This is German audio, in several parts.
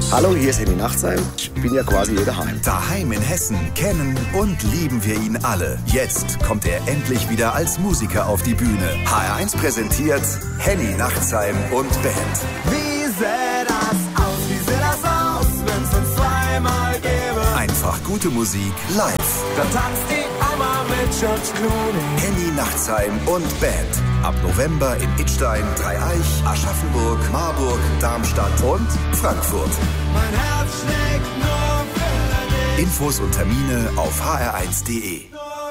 Hallo, hier ist Henny Nachtsheim. Ich bin ja quasi hier daheim. Daheim in Hessen kennen und lieben wir ihn alle. Jetzt kommt er endlich wieder als Musiker auf die Bühne. HR1 präsentiert Henny Nachtsheim und Band. Wie sähe das aus, wenn's uns zweimal gäbe? Einfach gute Musik live. Da tanzt die Oma mit George Clooney. Henny Nachtsheim und Band. Ab November in Idstein, Dreieich, Aschaffenburg, Marburg, Darmstadt und Frankfurt. Mein Herz schlägt nur für dich. Infos und Termine auf hr1.de.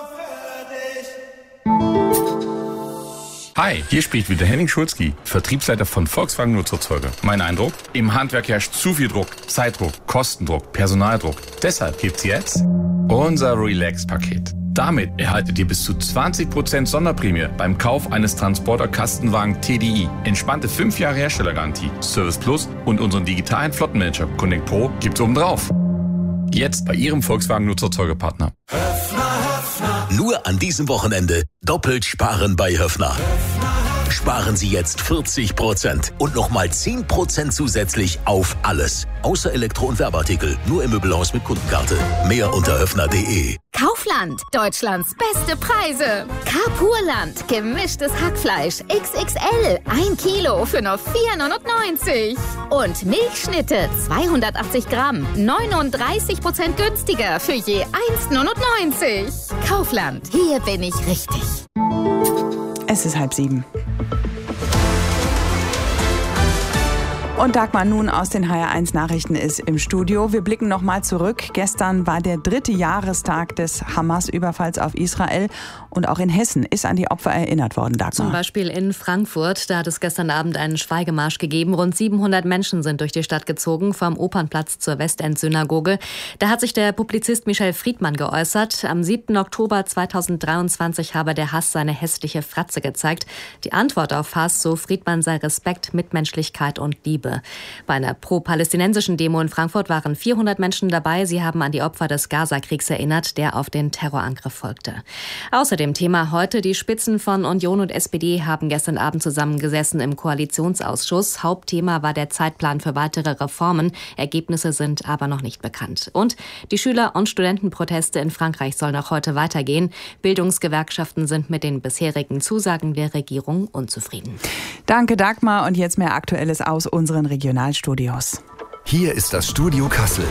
Hi, hier spricht wieder Henning Schulzki, Vertriebsleiter von Volkswagen Nutzerzeuger. Mein Eindruck? Im Handwerk herrscht zu viel Druck, Zeitdruck, Kostendruck, Personaldruck. Deshalb gibt's jetzt unser Relax-Paket. Damit erhaltet ihr bis zu 20% Sonderprämie beim Kauf eines Transporter-Kastenwagen TDI. Entspannte 5 Jahre Herstellergarantie, Service Plus und unseren digitalen Flottenmanager Connect Pro gibt's obendrauf. Jetzt bei Ihrem Volkswagen Nutzerzeugerpartner. Nur an diesem Wochenende doppelt sparen bei Höffner. Sparen Sie jetzt 40% und nochmal 10% zusätzlich auf alles. Außer Elektro- und Werbeartikel. Nur im Möbelhaus mit Kundenkarte. Mehr unter höffner.de. Kaufland, Deutschlands beste Preise. Carpurland, gemischtes Hackfleisch, XXL, 1 Kilo für nur 4,99 €. Und Milchschnitte, 280 Gramm, 39% günstiger für je 1,99 €. Kaufland, hier bin ich richtig. Es ist 6:30. Und Dagmar nun aus den HR1 Nachrichten ist im Studio. Wir blicken nochmal zurück. Gestern war der 3. Jahrestag des Hamas-Überfalls auf Israel. Und auch in Hessen ist an die Opfer erinnert worden, Dagmar. Zum Beispiel in Frankfurt. Da hat es gestern Abend einen Schweigemarsch gegeben. Rund 700 Menschen sind durch die Stadt gezogen, vom Opernplatz zur Westend-Synagoge. Da hat sich der Publizist Michel Friedmann geäußert. Am 7. Oktober 2023 habe der Hass seine hässliche Fratze gezeigt. Die Antwort auf Hass, so Friedmann, sei Respekt, Mitmenschlichkeit und Liebe. Bei einer pro-palästinensischen Demo in Frankfurt waren 400 Menschen dabei. Sie haben an die Opfer des Gaza-Kriegs erinnert, der auf den Terrorangriff folgte. Außerdem Thema heute: Die Spitzen von Union und SPD haben gestern Abend zusammengesessen im Koalitionsausschuss. Hauptthema war der Zeitplan für weitere Reformen. Ergebnisse sind aber noch nicht bekannt. Und die Schüler- und Studentenproteste in Frankreich sollen auch heute weitergehen. Bildungsgewerkschaften sind mit den bisherigen Zusagen der Regierung unzufrieden. Danke, Dagmar. Und jetzt mehr Aktuelles aus unseren Regionalstudios. Hier ist das Studio Kassel.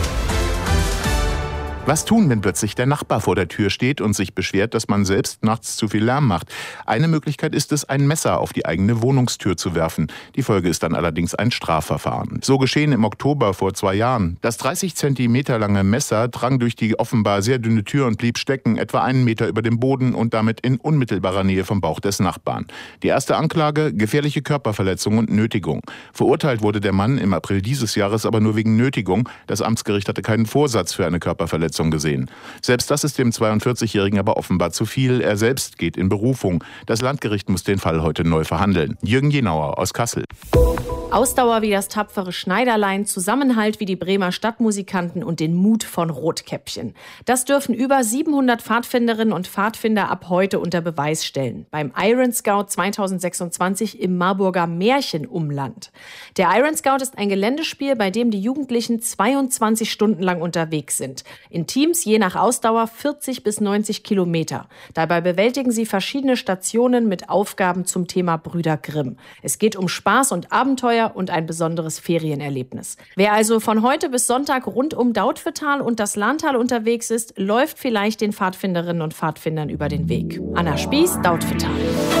Was tun, wenn plötzlich der Nachbar vor der Tür steht und sich beschwert, dass man selbst nachts zu viel Lärm macht? Eine Möglichkeit ist es, ein Messer auf die eigene Wohnungstür zu werfen. Die Folge ist dann allerdings ein Strafverfahren. So geschehen im Oktober vor 2 Jahren. Das 30 Zentimeter lange Messer drang durch die offenbar sehr dünne Tür und blieb stecken, etwa 1 Meter über dem Boden und damit in unmittelbarer Nähe vom Bauch des Nachbarn. Die erste Anklage: gefährliche Körperverletzung und Nötigung. Verurteilt wurde der Mann im April dieses Jahres aber nur wegen Nötigung. Das Amtsgericht hatte keinen Vorsatz für eine Körperverletzung gesehen. Selbst das ist dem 42-Jährigen aber offenbar zu viel. Er selbst geht in Berufung. Das Landgericht muss den Fall heute neu verhandeln. Jürgen Jenauer aus Kassel. Ausdauer wie das tapfere Schneiderlein, Zusammenhalt wie die Bremer Stadtmusikanten und den Mut von Rotkäppchen. Das dürfen über 700 Pfadfinderinnen und Pfadfinder ab heute unter Beweis stellen. Beim Iron Scout 2026 im Marburger Märchenumland. Der Iron Scout ist ein Geländespiel, bei dem die Jugendlichen 22 Stunden lang unterwegs sind. In Teams je nach Ausdauer 40 bis 90 Kilometer. Dabei bewältigen sie verschiedene Stationen mit Aufgaben zum Thema Brüder Grimm. Es geht um Spaß und Abenteuer und ein besonderes Ferienerlebnis. Wer also von heute bis Sonntag rund um Dautphetal und das Lahntal unterwegs ist, läuft vielleicht den Pfadfinderinnen und Pfadfindern über den Weg. Anna Spieß, Dautphetal.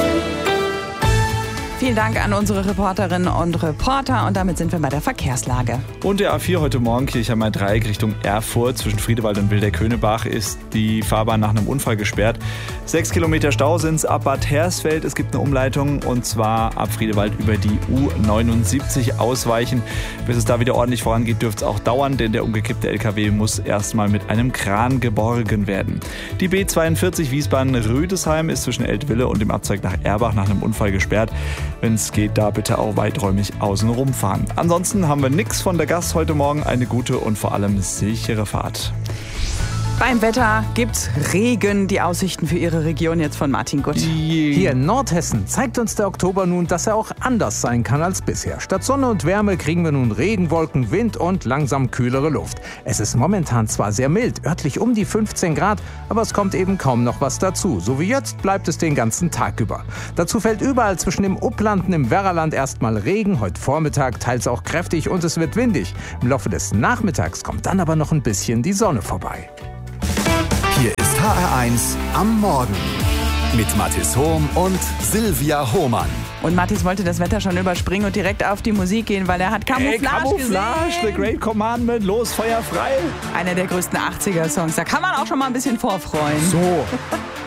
Vielen Dank an unsere Reporterinnen und Reporter. Und damit sind wir bei der Verkehrslage. Und der A4 heute Morgen Kirchheim-Main-Dreieck Richtung Erfurt. Zwischen Friedewald und Wildeck-Köhnebach ist die Fahrbahn nach einem Unfall gesperrt. 6 Kilometer Stau sind es ab Bad Hersfeld. Es gibt eine Umleitung und zwar ab Friedewald über die U79 ausweichen. Bis es da wieder ordentlich vorangeht, dürfte es auch dauern, denn der umgekippte LKW muss erstmal mit einem Kran geborgen werden. Die B42 Wiesbaden-Rüdesheim ist zwischen Eltville und dem Abzweig nach Erbach nach einem Unfall gesperrt. Wenn es geht, da bitte auch weiträumig außen rumfahren. Ansonsten haben wir nichts von der Gast heute Morgen. Eine gute und vor allem sichere Fahrt. Beim Wetter gibt's Regen. Die Aussichten für Ihre Region jetzt von Martin Gutt. Hier in Nordhessen zeigt uns der Oktober nun, dass er auch anders sein kann als bisher. Statt Sonne und Wärme kriegen wir nun Regenwolken, Wind und langsam kühlere Luft. Es ist momentan zwar sehr mild, örtlich um die 15 Grad, aber es kommt eben kaum noch was dazu. So wie jetzt bleibt es den ganzen Tag über. Dazu fällt überall zwischen dem Upland und dem Werraland erstmal Regen, heute Vormittag teils auch kräftig und es wird windig. Im Laufe des Nachmittags kommt dann aber noch ein bisschen die Sonne vorbei. Hier ist HR1 am Morgen mit Mathis Hohm und Silvia Hohmann. Und Mathis wollte das Wetter schon überspringen und direkt auf die Musik gehen, weil er hat Camouflage gesehen. The Great Commandment, los, Feuer frei. Einer der größten 80er-Songs, da kann man auch schon mal ein bisschen vorfreuen. So.